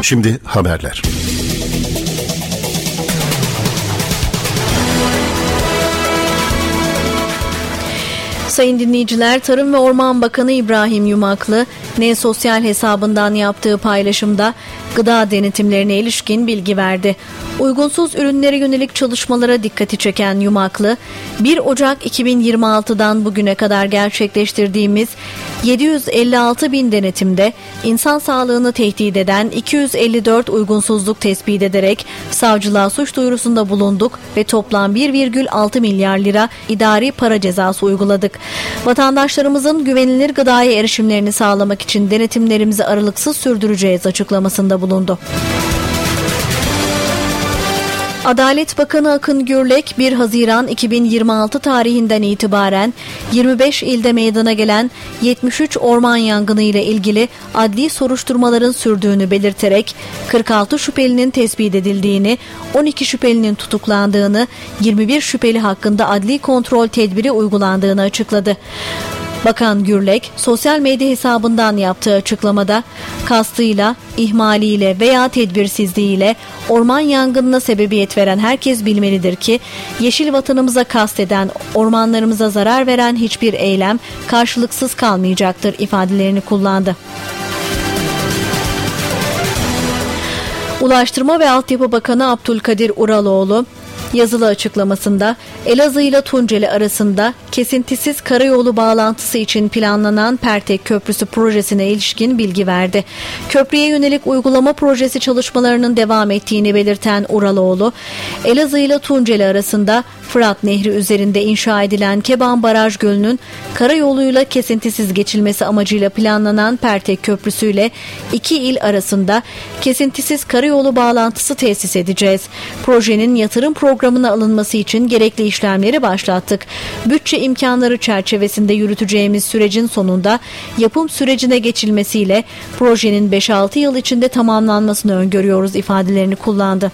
Şimdi haberler. Sayın dinleyiciler, Tarım ve Orman Bakanı İbrahim Yumaklı, sosyal hesabından yaptığı paylaşımda gıda denetimlerine ilişkin bilgi verdi. Uygunsuz ürünlere yönelik çalışmalara dikkati çeken Yumaklı, 1 Ocak 2026'dan bugüne kadar gerçekleştirdiğimiz 756 bin denetimde insan sağlığını tehdit eden 254 uygunsuzluk tespit ederek savcılığa suç duyurusunda bulunduk ve toplam 1,6 milyar lira idari para cezası uyguladık. Vatandaşlarımızın güvenilir gıdaya erişimlerini sağlamak için denetimlerimizi aralıksız sürdüreceğiz açıklamasında bulundu. Adalet Bakanı Akın Gürlek 1 Haziran 2026 tarihinden itibaren 25 ilde meydana gelen 73 orman yangını ile ilgili adli soruşturmaların sürdüğünü belirterek 46 şüphelinin tespit edildiğini, 12 şüphelinin tutuklandığını, 21 şüpheli hakkında adli kontrol tedbiri uygulandığını açıkladı. Bakan Gürlek, sosyal medya hesabından yaptığı açıklamada, kastıyla, ihmaliyle veya tedbirsizliğiyle orman yangınına sebebiyet veren herkes bilmelidir ki, yeşil vatanımıza kasteden, ormanlarımıza zarar veren hiçbir eylem karşılıksız kalmayacaktır ifadelerini kullandı. Ulaştırma ve Altyapı Bakanı Abdülkadir Uraloğlu, yazılı açıklamasında Elazığ ile Tunceli arasında kesintisiz karayolu bağlantısı için planlanan Pertek Köprüsü projesine ilişkin bilgi verdi. Köprüye yönelik uygulama projesi çalışmalarının devam ettiğini belirten Uraloğlu, Elazığ ile Tunceli arasında Fırat Nehri üzerinde inşa edilen Keban Baraj Gölü'nün karayoluyla kesintisiz geçilmesi amacıyla planlanan Pertek Köprüsü ile iki il arasında kesintisiz karayolu bağlantısı tesis edeceğiz. Projenin yatırım programına alınması için gerekli işlemleri başlattık. Bütçe imkanları çerçevesinde yürüteceğimiz sürecin sonunda yapım sürecine geçilmesiyle projenin 5-6 yıl içinde tamamlanmasını öngörüyoruz ifadelerini kullandı.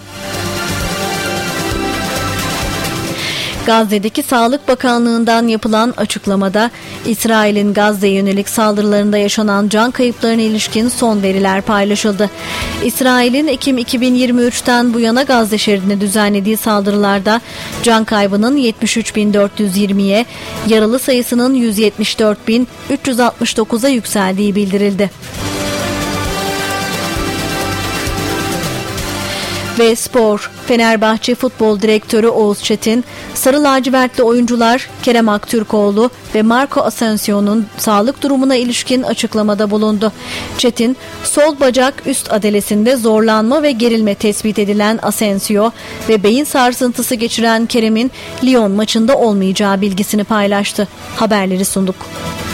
Gazze'deki Sağlık Bakanlığı'ndan yapılan açıklamada İsrail'in Gazze'ye yönelik saldırılarında yaşanan can kayıplarına ilişkin son veriler paylaşıldı. İsrail'in Ekim 2023'ten bu yana Gazze şeridine düzenlediği saldırılarda can kaybının 73.420'ye, yaralı sayısının 174.369'a yükseldiği bildirildi. Ve spor, Fenerbahçe Futbol Direktörü Oğuz Çetin, sarı lacivertli oyuncular Kerem Aktürkoğlu ve Marco Asensio'nun sağlık durumuna ilişkin açıklamada bulundu. Çetin, sol bacak üst adelesinde zorlanma ve gerilme tespit edilen Asensio ve beyin sarsıntısı geçiren Kerem'in Lyon maçında olmayacağı bilgisini paylaştı. Haberleri sunduk.